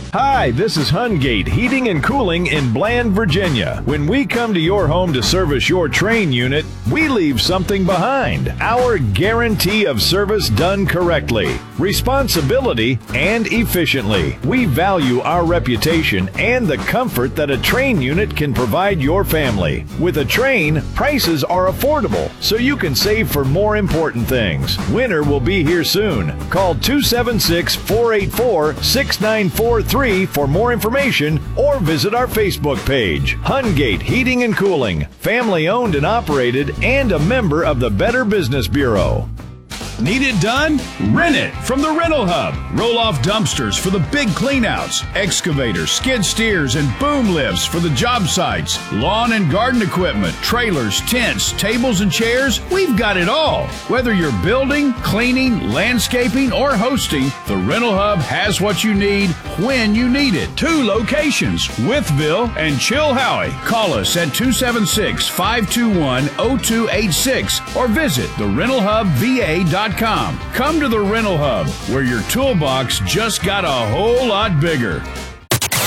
Hi, this is Hungate Heating and Cooling in Bland, Virginia. When we come to your home to service your Trane unit, we leave something behind. Our guarantee of service done correctly, responsibility, and efficiently. We value our reputation and the comfort that a Trane unit can provide your family. With a Trane, prices are affordable, so you can save for more important things. Winter will be here soon. Call 276-484-6943 for more information or visit our Facebook page. Hungate Heating and Cooling, family owned and operated and a member of the Better Business Bureau. Need it done? Rent it from the Rental Hub. Roll-off dumpsters for the big cleanouts, excavators, skid steers, and boom lifts for the job sites, lawn and garden equipment, trailers, tents, tables, and chairs. We've got it all. Whether you're building, cleaning, landscaping, or hosting, the Rental Hub has what you need when you need it. 2 locations, Withville and Chilhowie. Call us at 276-521-0286 or visit therentalhubva.com. Come to the Rental Hub, where your toolbox just got a whole lot bigger.